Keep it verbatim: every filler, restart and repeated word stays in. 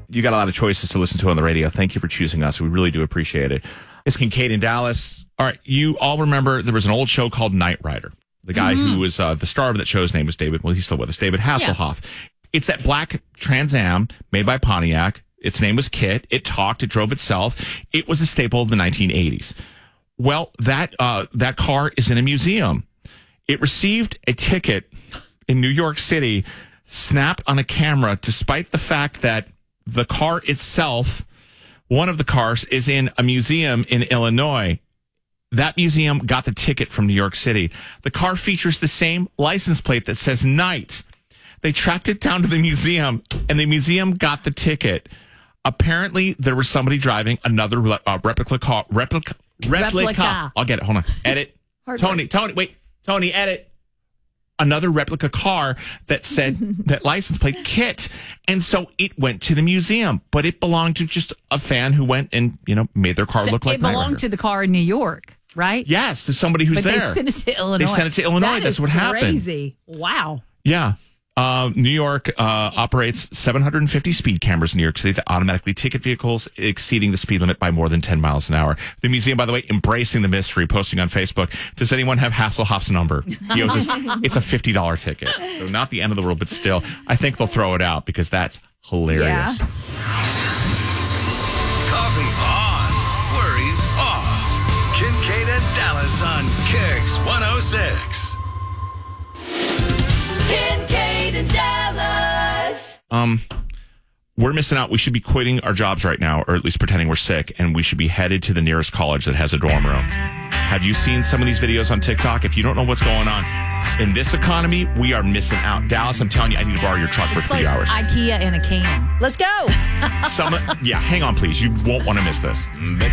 you got a lot of choices to listen to on the radio. Thank you for choosing us. We really do appreciate it. It's Kincaid in Dallas. All right, you all remember there was an old show called Knight Rider. The guy mm-hmm. who was uh, the star of that show's name was David. Well, he's still with us. David Hasselhoff. Yeah. It's that black Trans Am made by Pontiac. Its name was Kit. It talked. It drove itself. It was a staple of the nineteen eighties. Well, that uh, that car is in a museum. It received a ticket in New York City, snapped on a camera, despite the fact that the car itself, one of the cars, is in a museum in Illinois. That museum got the ticket from New York City. The car features the same license plate that says Knight. They tracked it down to the museum, and the museum got the ticket. Apparently, there was somebody driving another uh, replica car. Replica, replica. Replica. I'll get it. Hold on. Edit. Tony, Tony, wait. Tony, edit. Another replica car that said that license plate Kit. And so it went to the museum, but it belonged to just a fan who went and, you know, made their car so look like it belonged to the car in New York, right? Yes, to somebody who's but there. They sent it to Illinois. They sent it to Illinois. That That's what crazy. happened. Crazy. Wow. Yeah. Uh, New York uh, operates seven hundred fifty speed cameras in New York City that automatically ticket vehicles exceeding the speed limit by more than ten miles an hour. The museum, by the way, embracing the mystery, posting on Facebook. Does anyone have Hasselhoff's number? He owes us, it's a fifty dollars ticket. So not the end of the world, but still, I think they'll throw it out because that's hilarious. Yeah. Coffee on, worries off. Kincaid and Dallas on Kicks one oh six. Kincaid and Dallas. Um, we're missing out. We should be quitting our jobs right now, or at least pretending we're sick, and we should be headed to the nearest college that has a dorm room. Have you seen some of these videos on TikTok? If you don't know what's going on in this economy, we are missing out. Dallas, I'm telling you, I need to borrow your truck It's for three like hours. IKEA in a can. Let's go. Some, yeah, hang on, please. You won't want to miss this.